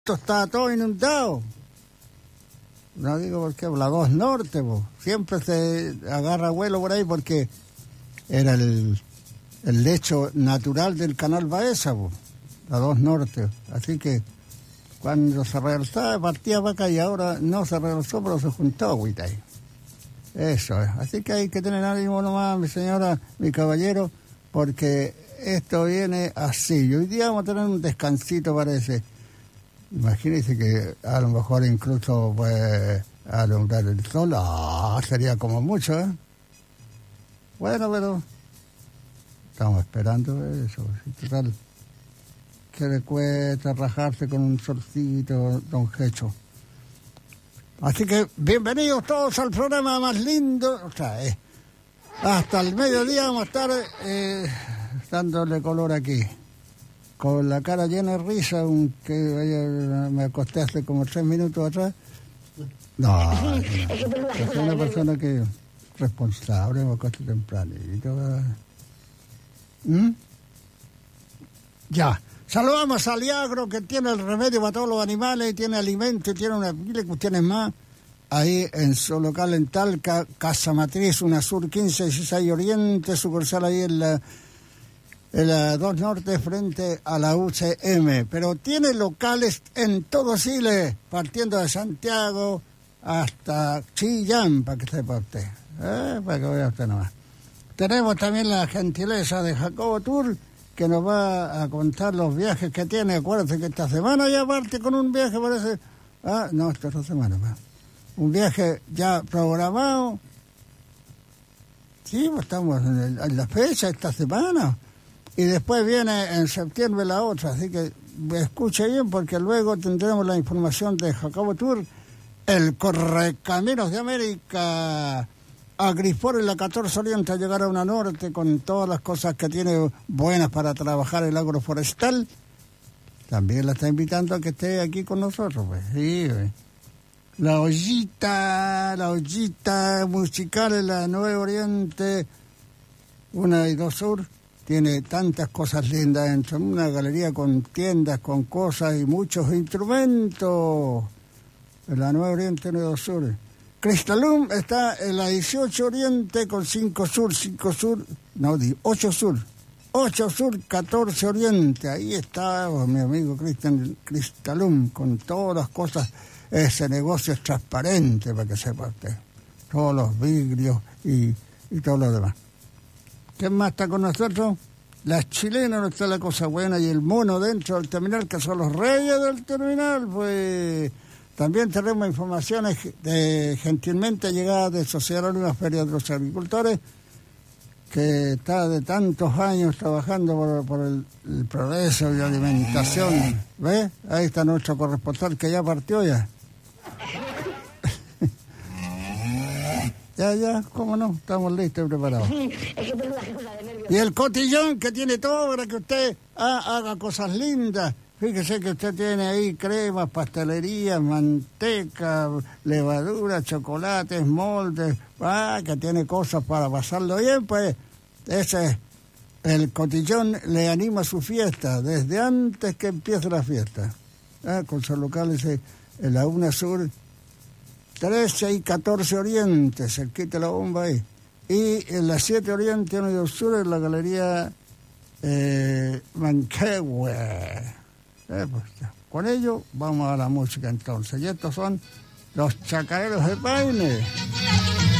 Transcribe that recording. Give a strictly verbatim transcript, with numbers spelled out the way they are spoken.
Esto está todo inundado. No digo por qué, la dos Norte, po. Siempre se agarra vuelo por ahí porque era el, el lecho natural del canal Baeza, po. La dos Norte. Así que cuando se realizaba partía para acá y ahora no se realizó, pero se juntó agüita ahí. Eso es. Así que hay que tener ánimo nomás, mi señora, mi caballero, porque esto viene así. Y hoy día vamos a tener un descansito, parece. Imagínense que a lo mejor incluso puede alumbrar el sol. Ah, sería como mucho, ¿eh? Bueno, pero estamos esperando eso. Total, que le cuesta rajarse con un solcito, don Jecho. Así que bienvenidos todos al programa más lindo. O sea, eh, hasta el mediodía vamos a estar eh, dándole color aquí. Con la cara llena de risa, aunque me acosté hace como tres minutos atrás. No, no, no. Soy una persona que responsable, me acosté tempranito. ¿Mm? Ya. Saludamos a Aliagro, que tiene el remedio para todos los animales, tiene alimento, tiene una pila de cuestiones más. Ahí en su local en Talca, Casa Matriz, una Sur quince dieciséis Oriente, sucursal ahí en la... en la dos Norte frente a la U C M, pero tiene locales en todo Chile, partiendo de Santiago hasta Chillán, para que sepa usted, eh, para que vea usted nomás. Tenemos también la gentileza de Jacobo Tour, que nos va a contar los viajes que tiene. Acuérdense que esta semana ya parte con un viaje, parece, ah, no, esta otra semana más. Un viaje ya programado. Sí, pues estamos en, el, en la fecha esta semana. Y después viene en septiembre la otra, así que escuche bien porque luego tendremos la información de Jacobo Tour, el Correcaminos de América, Agrifor en la catorce Oriente a llegar a una norte con todas las cosas que tiene buenas para trabajar el agroforestal. También la está invitando a que esté aquí con nosotros, pues. Sí, pues. La ollita, la ollita musical en la nueve Oriente, una y dos Sur. Tiene tantas cosas lindas dentro, una galería con tiendas, con cosas y muchos instrumentos. En la nueve Oriente, uno y dos Sur. Cristalum está en la dieciocho Oriente con cinco Sur, cinco Sur, no, ocho Sur. ocho Sur, catorce Oriente. Ahí está oh, mi amigo Cristian Cristalum con todas las cosas. Ese negocio es transparente, para que sepa usted. Todos los vidrios y, y todo lo demás. ¿Quién más está con nosotros? Las chilenas, no está la cosa buena, y el mono dentro del terminal, que son los reyes del terminal, pues también tenemos informaciones de gentilmente llegadas de Sociedad Anónima Feria de los Agricultores, que está de tantos años trabajando por, por el, el progreso y la alimentación. ¿Ves? Ahí está nuestro corresponsal que ya partió ya. Ya, ya, cómo no, estamos listos y preparados. Y el cotillón que tiene todo para que usted ha, haga cosas lindas. Fíjese que usted tiene ahí cremas, pastelerías, manteca, levadura, chocolates, moldes, ah, que tiene cosas para pasarlo bien, pues ese es el cotillón, le anima su fiesta desde antes que empiece la fiesta. Ah, con sus locales en la una Sur, trece y catorce Oriente, cerquita de la bomba ahí. Y en la siete Oriente, uno y dos Sur, en la galería eh, Manquehue. Eh, pues, con ello vamos a la música entonces. Y estos son los chacareros de Paine.